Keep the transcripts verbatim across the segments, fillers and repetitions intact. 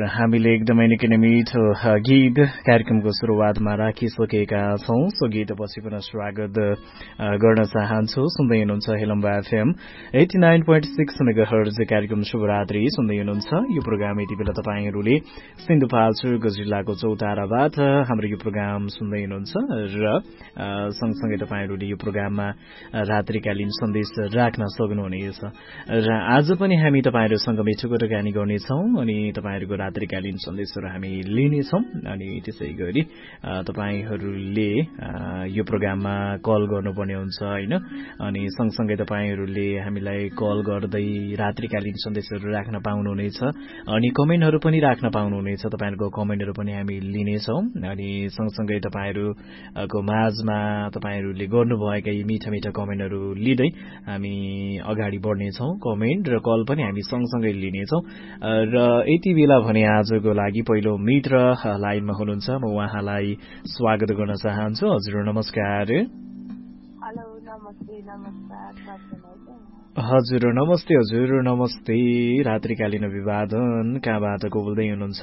हामीले एकदमै निकै नै मिठो गीत कार्यक्रमको सुरुवातमा राखिसकेका छौं। सो गीतपछि पुनः स्वागत गर्न चाहन्छु। सुन्दै हुनुहुन्छ हेलम्बा FM eighty nine point six megahertz कार्यक्रम शुभरात्रि सुन्दै हुनुहुन्छ। यो प्रोग्राम यति बेला तपाईँहरूले सिन्धुपाल्चोक जिल्लाको चौताराबाट हाम्रो यो प्रोग्राम सुन्दै हुनुहुन्छ र सँगसँगै तपाईँहरूले यो प्रोग्राममा रात्रिकालीन सन्देश राख्न सक्नुहुनेछ र आज पनि हामी तपाईँहरूसँग मिठो कुराकानी गर्नेछौँ अनि तपाईँहरूको रात्रिकालीन सन्देशहरू हामी लिनेछौँ। अनि त्यसै गरी तपाईँहरूले यो प्रोग्राममा कल गर्नुपर्ने हुन्छ होइन। अनि सँगसँगै तपाईँहरूले हामीलाई कल गर्दै रात्रिकालीन सन्देशहरू राख्न पाउनुहुनेछ अनि कमेन्टहरू पनि राख्न पाउनुहुनेछ। तपाईँहरूको कमेन्टहरू पनि हामी लिनेछौँ अनि सँगसँगै तपाईँहरूको माझमा तपाईँहरूले गर्नुभएका यी मिठा मिठा कमेन्टहरू लिँदै हामी अगाडि बढ्नेछौँ। कमेन्ट र कल पनि हामी सँगसँगै लिनेछौँ र यति बेला भने आजको लागि पहिलो मित्र लाइनमा हुनुहुन्छ। म उहाँलाई स्वागत गर्न चाहन्छु। हजुर नमस्कार। हेलो नमस्ते। नमस्कार हजुर नमस्ते। हजुर नमस्ते। रात्रिकालीन अभिवादन। कहाँबाट को बोल्दै हुनुहुन्छ?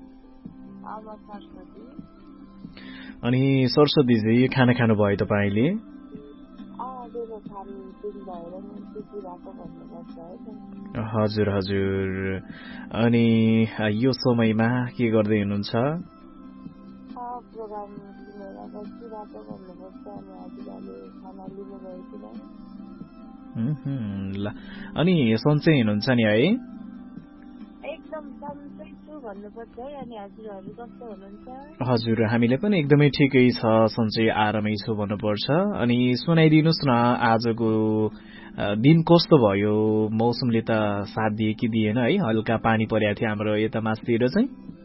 अनि सरस्वतीजी खाना खानुभयो तपाईँले? हजुर हजुर। अनि यो समयमा के गर्दै हुनुहुन्छ? ल अनि सन्चै हुनुहुन्छ नि है? हजुर हामीले पनि एकदमै ठिकै छ, सन्चै आरामै छु भन्नुपर्छ। अनि सुनाइदिनुहोस् न आजको दिन कस्तो भयो? मौसमले त साथ दिए कि दिएन है? हल्का पानी परेको थियो हाम्रो यता मासतिर चाहिँ।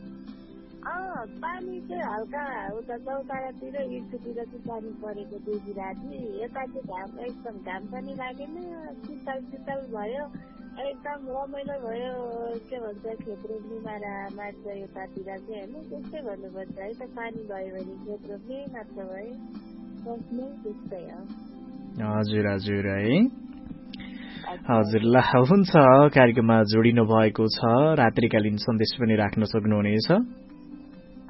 पानी चाहिँ हल्का उता चौतारातिर इर्सुतिर चाहिँ पानी परेको देखिरहेको थिएँ। यता चाहिँ घाम एकदम घाम पनि लागेन, शीतल शीतल भयो, एकदम रमाइलो भयो। के भन्छ खेत रोप्नेमा मार्छ यतातिर चाहिँ होइन, त्यस्तै भन्नुपर्छ है त। पानी भयो भने खेत रोप्ने मात्र भयो, बस्ने त्यस्तै हो। हजुर हजुर है। हजुर ल हुन्छ, कार्यक्रममा जोडिनु भएको छ। रात्रिकालीन सन्देश पनि राख्न सक्नुहुनेछ।